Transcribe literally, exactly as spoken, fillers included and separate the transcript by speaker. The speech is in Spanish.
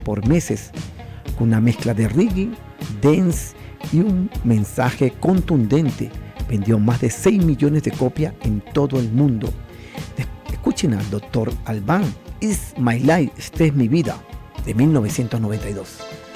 Speaker 1: por meses, con una mezcla de reggae, dance y un mensaje contundente. Vendió más de seis millones de copias en todo el mundo. Escuchen al doctor Alban, It's My Life, Esta es mi vida, de mil novecientos noventa y dos.